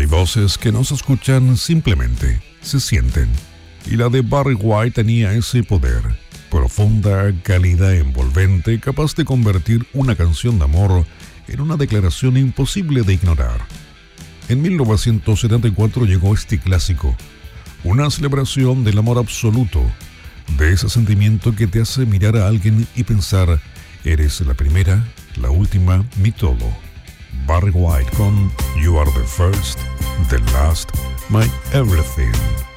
Hay voces que no se escuchan, simplemente se sienten. Y la de Barry White tenía ese poder. Profunda, cálida, envolvente, capaz de convertir una canción de amor en una declaración imposible de ignorar. En 1974 llegó este clásico, una celebración del amor absoluto, de ese sentimiento que te hace mirar a alguien y pensar, eres la primera, la última, mi todo. Barry White con You Are the First, the Last, My Everything.